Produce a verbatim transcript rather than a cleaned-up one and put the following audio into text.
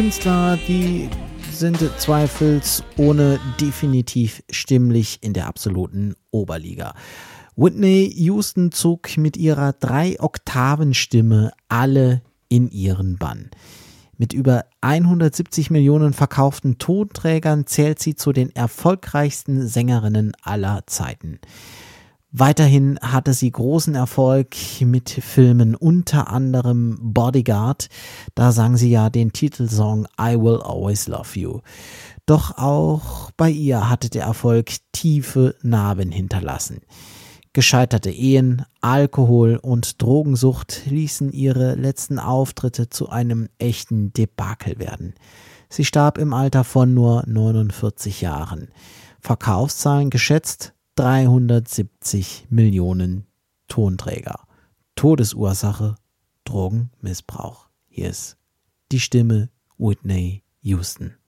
Künstler, die sind zweifelsohne definitiv stimmlich in der absoluten Oberliga. Whitney Houston zog mit ihrer Drei-Oktaven-Stimme alle in ihren Bann. Mit über hundertsiebzig Millionen verkauften Tonträgern zählt sie zu den erfolgreichsten Sängerinnen aller Zeiten. Weiterhin hatte sie großen Erfolg mit Filmen, unter anderem Bodyguard. Da sang sie ja den Titelsong I Will Always Love You. Doch auch bei ihr hatte der Erfolg tiefe Narben hinterlassen. Gescheiterte Ehen, Alkohol und Drogensucht ließen ihre letzten Auftritte zu einem echten Debakel werden. Sie starb im Alter von nur neunundvierzig Jahren. Verkaufszahlen geschätzt dreihundertsiebzig Millionen Tonträger. Todesursache Drogenmissbrauch. Hier ist die Stimme Whitney Houston.